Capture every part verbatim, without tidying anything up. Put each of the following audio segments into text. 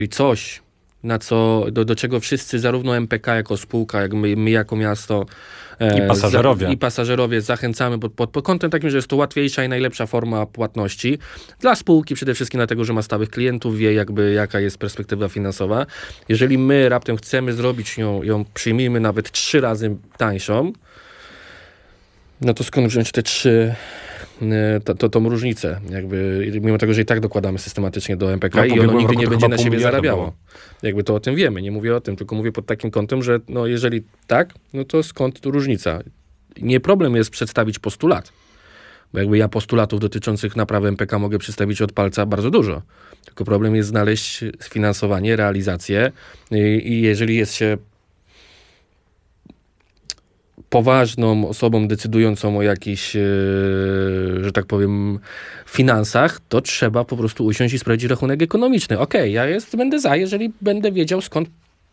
coś, na co, do, do czego wszyscy, zarówno M P K jako spółka, jak my, my jako miasto I pasażerowie. Za, I pasażerowie zachęcamy pod, pod, pod kątem takim, że jest to łatwiejsza i najlepsza forma płatności dla spółki, przede wszystkim dlatego, że ma stałych klientów, wie jakby jaka jest perspektywa finansowa. Jeżeli my raptem chcemy zrobić ją, ją przyjmijmy nawet trzy razy tańszą, no to skąd wziąć te trzy, to, to, tą różnicę, jakby, mimo tego, że i tak dokładamy systematycznie do M P K no, i ono nigdy nie będzie na siebie zarabiało. Było. Jakby to o tym wiemy, nie mówię o tym, tylko mówię pod takim kątem, że no jeżeli tak, no to skąd tu różnica? Nie problem jest przedstawić postulat, bo jakby ja postulatów dotyczących naprawy M P K mogę przedstawić od palca bardzo dużo, tylko problem jest znaleźć sfinansowanie, realizację i, i jeżeli jest się poważną osobą decydującą o jakichś, yy, że tak powiem, finansach, to trzeba po prostu usiąść i sprawdzić rachunek ekonomiczny. Okej, okay, ja jest, będę za, jeżeli będę wiedział, skąd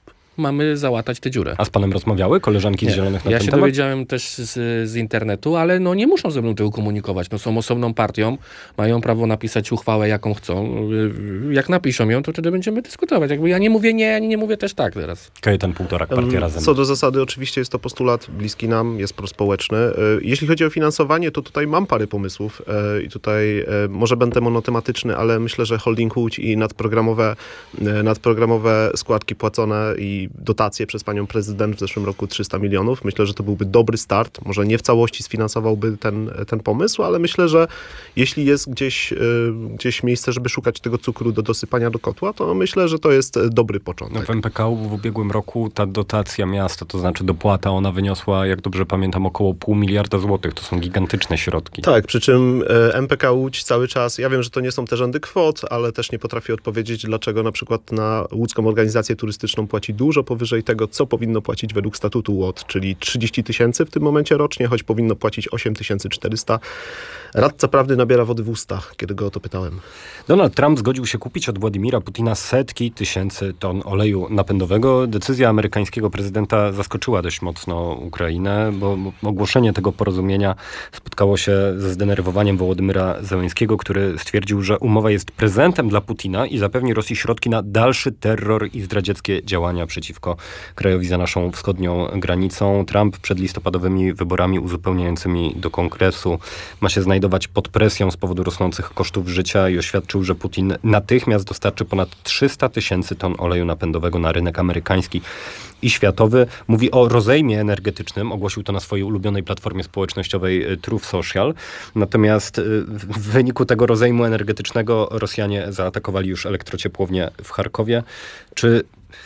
mamy załatać tę dziurę. A z panem rozmawiały koleżanki nie. z Zielonych na ja ten się temat? dowiedziałem też z, z internetu, ale no nie muszą ze mną tego komunikować. No są osobną partią, mają prawo napisać uchwałę, jaką chcą. Jak napiszą ją, to wtedy będziemy dyskutować. Jakby ja nie mówię nie, ani nie mówię też tak teraz. Kajetan Półtorak, Partia Razem. Co do zasady, oczywiście jest to postulat bliski nam, jest prospołeczny. Jeśli chodzi o finansowanie, to tutaj mam parę pomysłów i tutaj może będę monotematyczny, ale myślę, że Holding Łódź i nadprogramowe, nadprogramowe składki płacone i dotacje przez panią prezydent w zeszłym roku trzysta milionów. Myślę, że to byłby dobry start. Może nie w całości sfinansowałby ten, ten pomysł, ale myślę, że jeśli jest gdzieś, gdzieś miejsce, żeby szukać tego cukru do dosypania do kotła, to myślę, że to jest dobry początek. No w M P K w ubiegłym roku ta dotacja miasta, to znaczy dopłata, ona wyniosła, jak dobrze pamiętam, około pół miliarda złotych. To są gigantyczne środki. Tak, przy czym M P K Łódź cały czas, ja wiem, że to nie są te rzędy kwot, ale też nie potrafię odpowiedzieć, dlaczego na przykład na łódzką organizację turystyczną płaci dużo powyżej tego, co powinno płacić według statutu Łódź, czyli trzydzieści tysięcy w tym momencie rocznie, choć powinno płacić osiem tysięcy czterysta. Radca prawdy nabiera wody w ustach, kiedy go o to pytałem. Donald Trump zgodził się kupić od Władimira Putina setki tysięcy ton oleju napędowego. Decyzja amerykańskiego prezydenta zaskoczyła dość mocno Ukrainę, bo ogłoszenie tego porozumienia spotkało się ze zdenerwowaniem Wołodymyra Zełenskiego, który stwierdził, że umowa jest prezentem dla Putina i zapewni Rosji środki na dalszy terror i zdradzieckie działania przeciwko krajowi za naszą wschodnią granicą. Trump przed listopadowymi wyborami uzupełniającymi do kongresu ma się znajdować pod presją z powodu rosnących kosztów życia i oświadczył, że Putin natychmiast dostarczy ponad trzysta tysięcy ton oleju napędowego na rynek amerykański i światowy. Mówi o rozejmie energetycznym. Ogłosił to na swojej ulubionej platformie społecznościowej Truth Social. Natomiast w wyniku tego rozejmu energetycznego Rosjanie zaatakowali już elektrociepłownię w Charkowie. Czy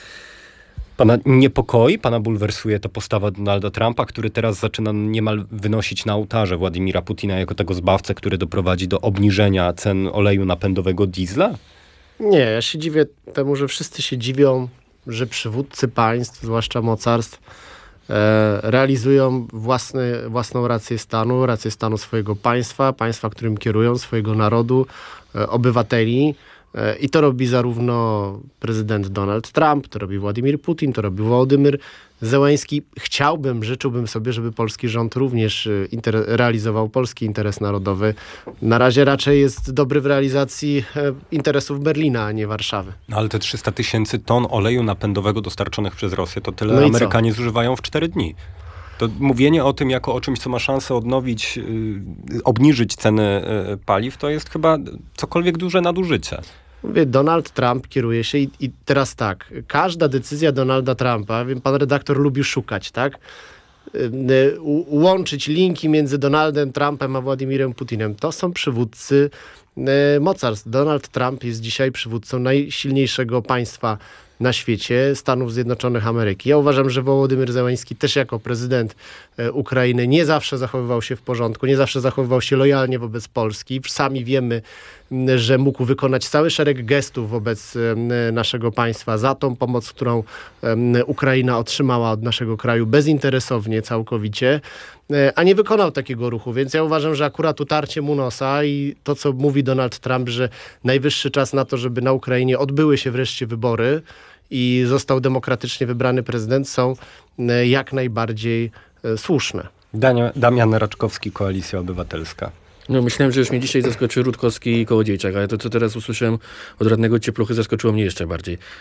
pana niepokoi, pana bulwersuje ta postawa Donalda Trumpa, który teraz zaczyna niemal wynosić na ołtarze Władimira Putina jako tego zbawcę, który doprowadzi do obniżenia cen oleju napędowego diesla? Nie, ja się dziwię temu, że wszyscy się dziwią, że przywódcy państw, zwłaszcza mocarstw, e, realizują własny, własną rację stanu, rację stanu swojego państwa, państwa, którym kierują, swojego narodu, e, obywateli. I to robi zarówno prezydent Donald Trump, to robi Władimir Putin, to robi Wołodymyr Zełenski. Chciałbym, życzyłbym sobie, żeby polski rząd również inter- realizował polski interes narodowy. Na razie raczej jest dobry w realizacji e, interesów Berlina, a nie Warszawy. No ale te trzysta tysięcy ton oleju napędowego dostarczonych przez Rosję, to tyle No Amerykanie zużywają w cztery dni. To mówienie o tym jako o czymś, co ma szansę odnowić, yy, obniżyć ceny yy, paliw, to jest chyba cokolwiek duże nadużycie. Mówię, Donald Trump kieruje się i, i teraz tak, każda decyzja Donalda Trumpa, wiem, pan redaktor lubi szukać, tak? Yy, u, łączyć linki między Donaldem Trumpem a Władimirem Putinem. To są przywódcy yy, mocarstw. Donald Trump jest dzisiaj przywódcą najsilniejszego państwa na świecie, Stanów Zjednoczonych Ameryki. Ja uważam, że Wołodymyr Zełenski też jako prezydent e, Ukrainy nie zawsze zachowywał się w porządku, nie zawsze zachowywał się lojalnie wobec Polski. Sami wiemy, m, że mógł wykonać cały szereg gestów wobec m, naszego państwa za tą pomoc, którą m, Ukraina otrzymała od naszego kraju bezinteresownie, całkowicie, e, a nie wykonał takiego ruchu. Więc ja uważam, że akurat utarcie mu nosa i to, co mówi Donald Trump, że najwyższy czas na to, żeby na Ukrainie odbyły się wreszcie wybory i został demokratycznie wybrany prezydent, są jak najbardziej słuszne. Dania, Damian Raczkowski, Koalicja Obywatelska. No, myślałem, że już mnie dzisiaj zaskoczy Rutkowski i Kołodziejczak, ale to, co teraz usłyszałem od radnego Ciepluchy, zaskoczyło mnie jeszcze bardziej.